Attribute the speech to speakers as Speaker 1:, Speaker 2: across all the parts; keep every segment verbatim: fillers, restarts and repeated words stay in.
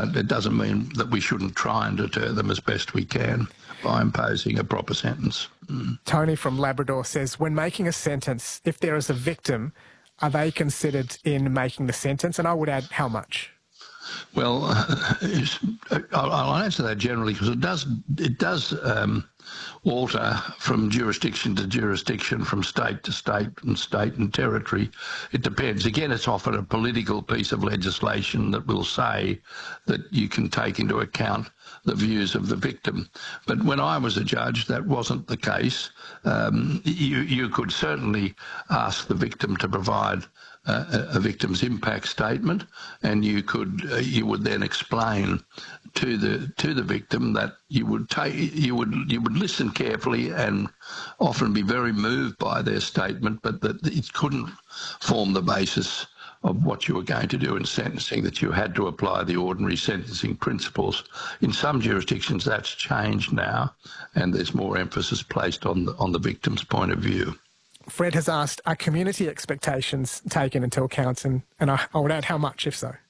Speaker 1: But it doesn't mean that we shouldn't try and deter them as best we can by imposing a proper sentence. Mm.
Speaker 2: Tony from Labrador says, when making a sentence, if there is a victim, are they considered in making the sentence? And I would add, how much?
Speaker 1: Well, uh, I'll, I'll answer that generally because it does it does um, alter from jurisdiction to jurisdiction, from state to state, and state and territory. It depends. Again, it's often a political piece of legislation that will say that you can take into account the views of the victim. But when I was a judge, that wasn't the case. Um, you, you could certainly ask the victim to provide uh, a victim's impact statement, and you could uh, you would then explain to the to the victim that you would take you would you would listen carefully and often be very moved by their statement, but that it couldn't form the basis of what you were going to do in sentencing, that you had to apply the ordinary sentencing principles. In some jurisdictions that's changed now, and there's more emphasis placed on the, on the victim's point of view.
Speaker 2: Fred has asked, are community expectations taken into account? And, and I, I would add, how much, if so?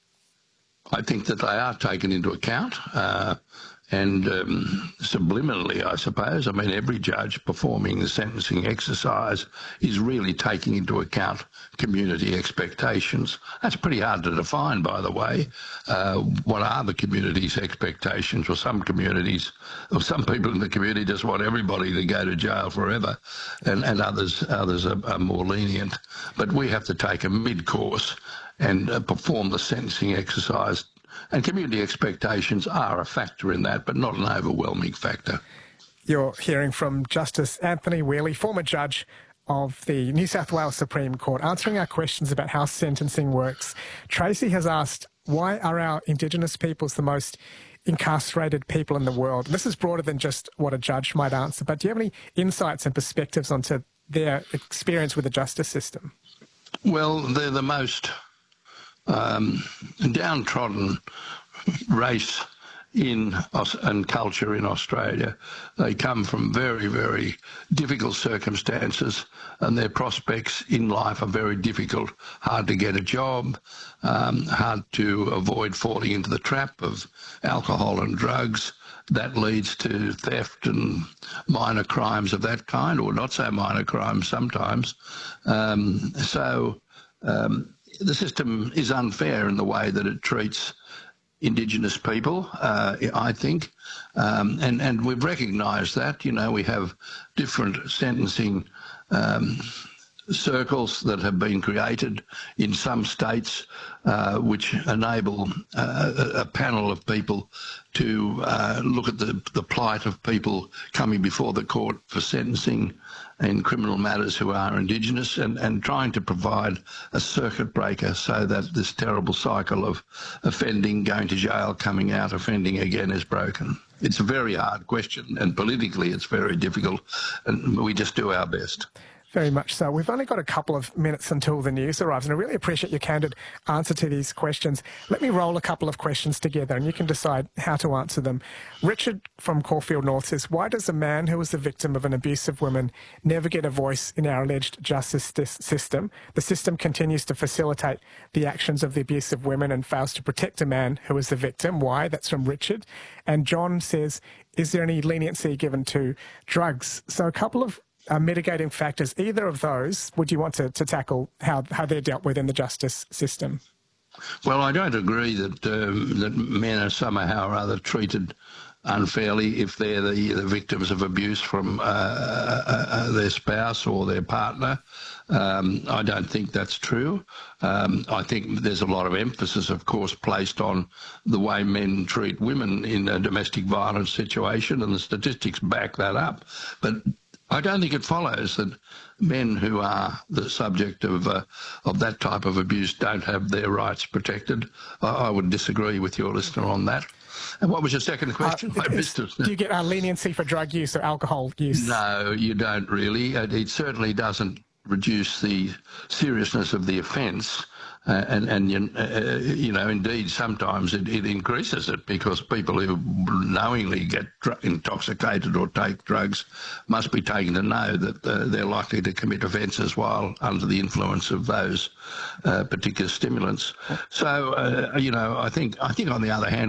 Speaker 1: I think that they are taken into account. Uh, And um, subliminally, I suppose, I mean, every judge performing the sentencing exercise is really taking into account community expectations. That's pretty hard to define, by the way. Uh, what are the community's expectations? Well, some communities, or some people in the community just want everybody to go to jail forever, and, and others, others are, are more lenient. But we have to take a mid-course and uh, perform the sentencing exercise. And community expectations are a factor in that, but not an overwhelming factor.
Speaker 2: You're hearing from Justice Anthony Whealy, former judge of the New South Wales Supreme Court, answering our questions about how sentencing works. Tracy has asked, why are our Indigenous peoples the most incarcerated people in the world? This is broader than just what a judge might answer, but do you have any insights and perspectives onto their experience with the justice system?
Speaker 1: Well, they're the most Um, downtrodden race in and culture in Australia. They come from very, very difficult circumstances, and their prospects in life are very difficult. Hard to get a job, um, hard to avoid falling into the trap of alcohol and drugs. That leads to theft and minor crimes of that kind, or not so minor crimes sometimes. Um, so um, the system is unfair in the way that it treats Indigenous people, uh, I think, um, and, and we've recognised that. You know, we have different sentencing um, circles that have been created in some states uh, which enable uh, a panel of people to uh, look at the, the plight of people coming before the court for sentencing in criminal matters who are Indigenous, and, and trying to provide a circuit breaker so that this terrible cycle of offending, going to jail, coming out, offending again is broken. It's a very hard question, and politically it's very difficult, and we just do our best.
Speaker 2: Very much so. We've only got a couple of minutes until the news arrives, and I really appreciate your candid answer to these questions. Let me roll a couple of questions together, and you can decide how to answer them. Richard from Caulfield North says, why does a man who was the victim of an abusive woman never get a voice in our alleged justice system? The system continues to facilitate the actions of the abusive women and fails to protect a man who is the victim. Why? That's from Richard. And John says, is there any leniency given to drugs? So a couple of Uh, mitigating factors, either of those, would you want to, to tackle how, how they're dealt with in the justice system?
Speaker 1: Well, I don't agree that um, that men are somehow or other treated unfairly if they're the, the victims of abuse from uh, uh, uh, their spouse or their partner. Um, I don't think that's true. Um, I think there's a lot of emphasis, of course, placed on the way men treat women in a domestic violence situation, and the statistics back that up. But I don't think it follows that men who are the subject of uh, of that type of abuse don't have their rights protected. I, I would disagree with your listener on that. And what was your second question?
Speaker 2: Uh,
Speaker 1: I missed it.
Speaker 2: Do you get uh, leniency for drug use or alcohol use?
Speaker 1: No, you don't really. It, it certainly doesn't reduce the seriousness of the offence. Uh, and, and you, uh, you know, indeed, sometimes it, it increases it, because people who knowingly get dr- intoxicated or take drugs must be taken to know that uh, they're likely to commit offences while under the influence of those uh, particular stimulants. So, uh, you know, I think I think on the other hand,